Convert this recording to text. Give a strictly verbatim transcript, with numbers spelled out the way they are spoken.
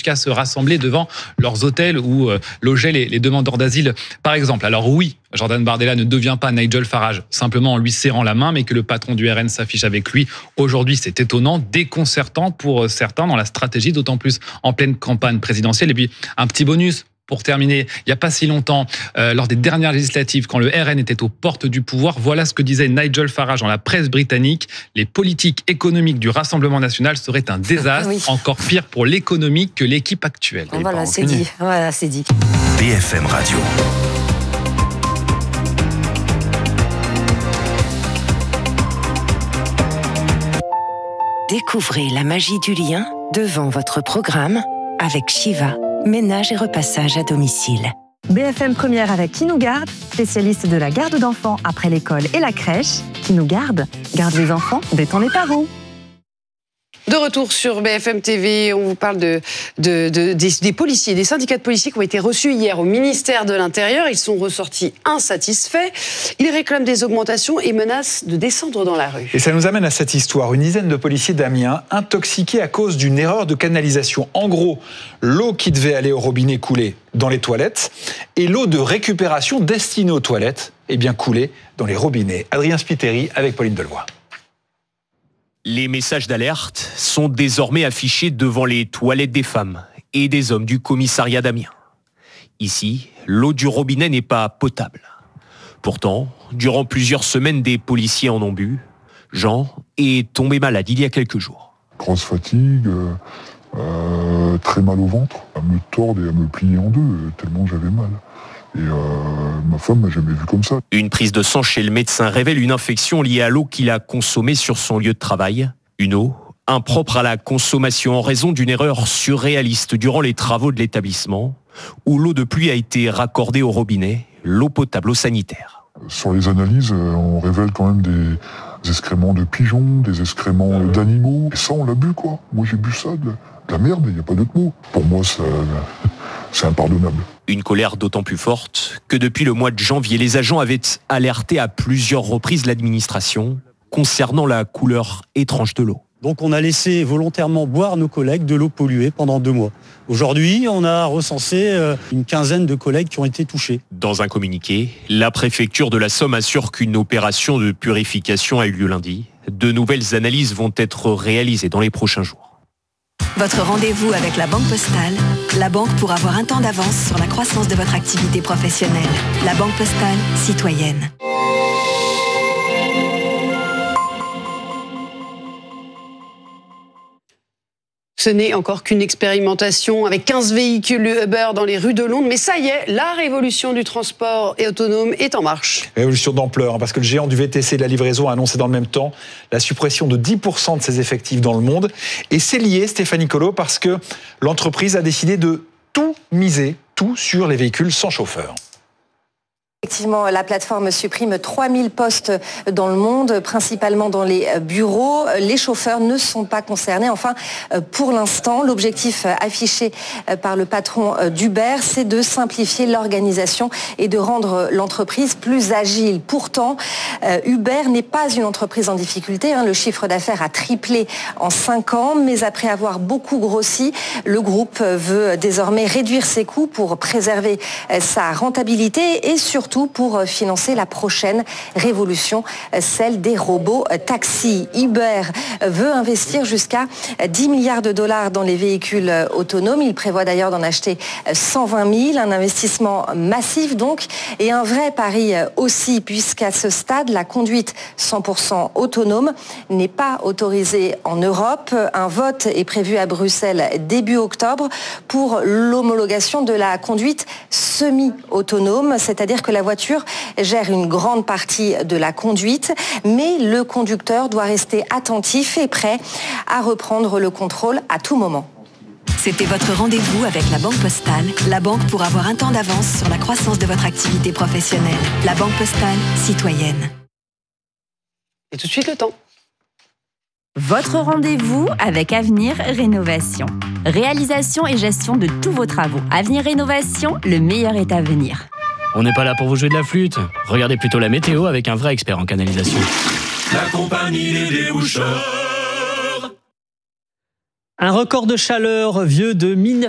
jusqu'à se rassembler devant leurs hôtels où euh, logeaient les, les demandeurs d'asile, par exemple. Alors oui, Jordan Bardella ne devient pas Nigel Farage simplement en lui serrant la main, mais que le patron du R N s'affiche avec lui aujourd'hui, c'est étonnant, déconcertant pour certains dans la stratégie, d'autant plus en pleine campagne présidentielle. Et puis, un petit bonus pour terminer, il n'y a pas si longtemps, euh, lors des dernières législatives, quand le R N était aux portes du pouvoir, voilà ce que disait Nigel Farage dans la presse britannique. Les politiques économiques du Rassemblement national seraient un désastre, oui. Encore pire pour l'économie que l'équipe actuelle. Voilà, c'est dit. Voilà, c'est dit. B F M Radio. Découvrez la magie du lien devant votre programme avec Shiva, ménage et repassage à domicile. B F M Première avec Qui nous garde, spécialiste de la garde d'enfants après l'école et la crèche. Qui nous garde, garde les enfants, détend les parents. De retour sur B F M T V, on vous parle de, de, de, des, des policiers, des syndicats de policiers qui ont été reçus hier au ministère de l'Intérieur. Ils sont ressortis insatisfaits. Ils réclament des augmentations et menacent de descendre dans la rue. Et ça nous amène à cette histoire. Une dizaine de policiers d'Amiens intoxiqués à cause d'une erreur de canalisation. En gros, l'eau qui devait aller au robinet coulait dans les toilettes et l'eau de récupération destinée aux toilettes eh bien, coulait dans les robinets. Adrien Spiteri avec Pauline Deloy. Les messages d'alerte sont désormais affichés devant les toilettes des femmes et des hommes du commissariat d'Amiens. Ici, l'eau du robinet n'est pas potable. Pourtant, durant plusieurs semaines, des policiers en ont bu. Jean est tombé malade il y a quelques jours. Grosse fatigue, euh, euh, très mal au ventre, à me tordre et à me plier en deux, euh, tellement j'avais mal. Et euh, ma femme m'a jamais vu comme ça. Une prise de sang chez le médecin révèle une infection liée à l'eau qu'il a consommée sur son lieu de travail. Une eau impropre à la consommation en raison d'une erreur surréaliste durant les travaux de l'établissement, où l'eau de pluie a été raccordée au robinet, l'eau potable au sanitaire. Sur les analyses, on révèle quand même des, des excréments de pigeons, des excréments d'animaux. Et ça, on l'a bu, quoi. Moi, j'ai bu ça, de, de la merde, il n'y a pas d'autre mot. Pour moi, ça... c'est impardonnable. Une colère d'autant plus forte que depuis le mois de janvier, les agents avaient alerté à plusieurs reprises l'administration concernant la couleur étrange de l'eau. Donc on a laissé volontairement boire nos collègues de l'eau polluée pendant deux mois. Aujourd'hui, on a recensé une quinzaine de collègues qui ont été touchés. Dans un communiqué, la préfecture de la Somme assure qu'une opération de purification a eu lieu lundi. De nouvelles analyses vont être réalisées dans les prochains jours. Votre rendez-vous avec la Banque Postale, la banque pour avoir un temps d'avance sur la croissance de votre activité professionnelle. La Banque Postale, citoyenne. Ce n'est encore qu'une expérimentation avec quinze véhicules Uber dans les rues de Londres. Mais ça y est, la révolution du transport et autonome est en marche. Révolution d'ampleur, parce que le géant du V T C et de la livraison a annoncé dans le même temps la suppression de dix pour cent de ses effectifs dans le monde. Et c'est lié, Stéphanie Colo, parce que l'entreprise a décidé de tout miser, tout sur les véhicules sans chauffeur. Effectivement, la plateforme supprime trois mille postes dans le monde, principalement dans les bureaux. Les chauffeurs ne sont pas concernés. Enfin, pour l'instant, l'objectif affiché par le patron d'Uber, c'est de simplifier l'organisation et de rendre l'entreprise plus agile. Pourtant, Uber n'est pas une entreprise en difficulté. Le chiffre d'affaires a triplé en cinq ans, mais après avoir beaucoup grossi, le groupe veut désormais réduire ses coûts pour préserver sa rentabilité et surtout pour financer la prochaine révolution, celle des robots taxis. Uber veut investir jusqu'à dix milliards de dollars dans les véhicules autonomes. Il prévoit d'ailleurs d'en acheter cent vingt mille, un investissement massif donc, et un vrai pari aussi, puisqu'à ce stade, la conduite cent pour cent autonome n'est pas autorisée en Europe. Un vote est prévu à Bruxelles début octobre pour l'homologation de la conduite semi-autonome, c'est-à-dire que la voiture gère une grande partie de la conduite, mais le conducteur doit rester attentif et prêt à reprendre le contrôle à tout moment. C'était votre rendez-vous avec la Banque Postale, la banque pour avoir un temps d'avance sur la croissance de votre activité professionnelle. La Banque Postale, citoyenne. Et tout de suite le temps. Votre rendez-vous avec Avenir Rénovation. Réalisation et gestion de tous vos travaux. Avenir Rénovation, le meilleur est à venir. On n'est pas là pour vous jouer de la flûte. Regardez plutôt la météo avec un vrai expert en canalisation. La compagnie des déboucheurs. Un record de chaleur vieux de mille neuf cent